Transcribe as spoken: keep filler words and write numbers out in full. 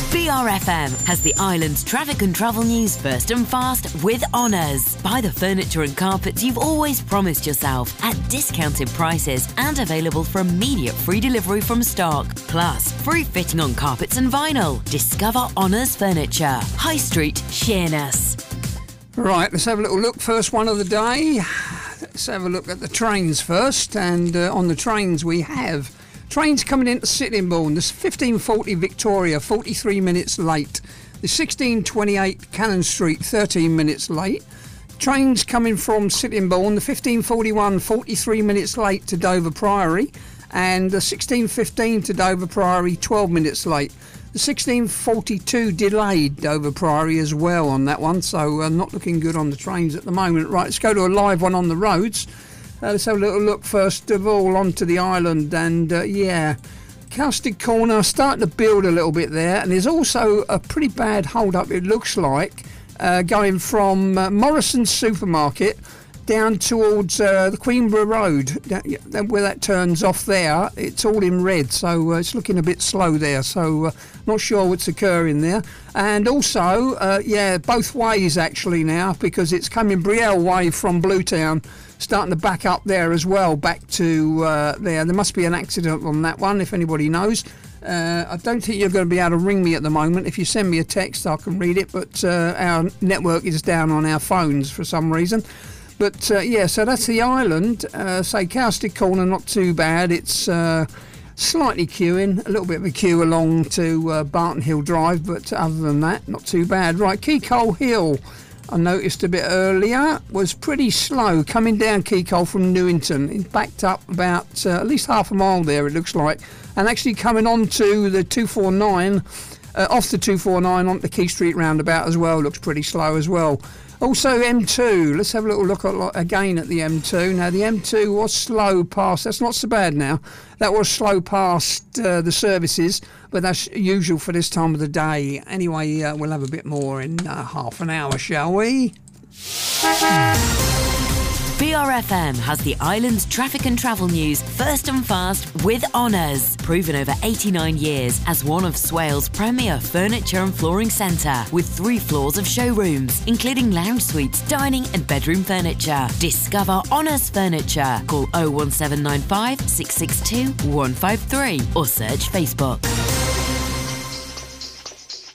B R F M has the island's traffic and travel news first and fast with Honours. Buy the furniture and carpets you've always promised yourself at discounted prices and available for immediate free delivery from stock. Plus, free fitting on carpets and vinyl. Discover Honours Furniture. High Street, Sheerness. Right, let's have a little look. First one of the day. Let's have a look at the trains first. And uh, on the trains we have trains coming into Sittingbourne. The fifteen forty Victoria, forty-three minutes late. The sixteen twenty-eight Cannon Street, thirteen minutes late. Trains coming from Sittingbourne, the fifteen forty-one, forty-three minutes late to Dover Priory. And the sixteen fifteen to Dover Priory, twelve minutes late. The sixteen forty-two delayed Dover Priory as well on that one, so uh, not looking good on the trains at the moment. Right, let's go to a live one on the roads. Uh, let's have a little look first of all onto the island, and uh, yeah, Cowstick Corner starting to build a little bit there, and there's also a pretty bad hold up, it looks like, uh, going from uh, Morrison's Supermarket down towards uh, the Queenborough Road, where that turns off there. It's all in red, so uh, it's looking a bit slow there, so uh, not sure what's occurring there. And also, uh, yeah, both ways actually now, because it's coming Brielle way from Bluetown, starting to back up there as well, back to uh, there. There must be an accident on that one, if anybody knows. Uh, I don't think you're going to be able to ring me at the moment. If you send me a text, I can read it, but uh, our network is down on our phones for some reason. But uh, yeah, so that's the island. Uh, say Cowstick Corner, not too bad. It's uh, slightly queuing, a little bit of a queue along to uh, Barton Hill Drive, but other than that, not too bad. Right, Keycole Hill, I noticed a bit earlier, was pretty slow coming down Keycole from Newington. It backed up about uh, at least half a mile there, it looks like, and actually coming on to the two forty-nine, uh, off the two forty-nine onto the Key Street roundabout as well, looks pretty slow as well. Also M two, let's have a little look at, again at the M two. Now the M two was slow past, that's not so bad now, that was slow past uh, the services, but that's usual for this time of the day. Anyway, uh, we'll have a bit more in uh, half an hour, shall we? B R F M has the island's traffic and travel news first and fast with Honours. Proven over eighty-nine years as one of Swales' premier furniture and flooring centre, with three floors of showrooms, including lounge suites, dining and bedroom furniture. Discover Honours Furniture. Call oh one seven nine five, six six two, one five three or search Facebook.